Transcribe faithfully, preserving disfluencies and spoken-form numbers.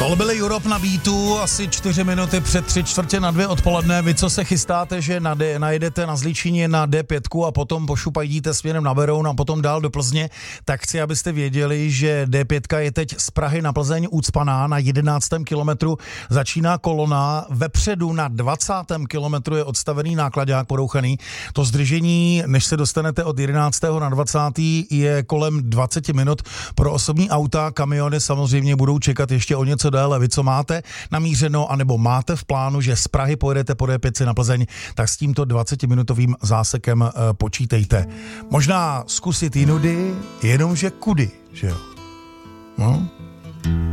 Tohle byly Europe na beatu, asi čtyři minuty před tři čtvrtě na dvě odpoledne. Vy, co se chystáte, že na D, najedete na Zličině na D pět a potom pošupajdíte směrem na Beroun a potom dál do Plzně, tak chci, abyste věděli, že D pět je teď z Prahy na Plzeň ucpaná na jedenáctém kilometru. Začíná kolona, vepředu na dvacátém kilometru je odstavený nákladák porouchaný. To zdržení, než se dostanete od jedenáctého na dvacátý je kolem dvacet minut. Pro osobní auta, kamiony samozřejmě budou čekat ještě o něco déle. Vy, co máte namířeno, anebo máte v plánu, že z Prahy pojedete po D pět na Plzeň, tak s tímto dvacetiminutovým zásekem uh, počítejte. Možná zkusit jinudy, jenomže kudy, že jo? No?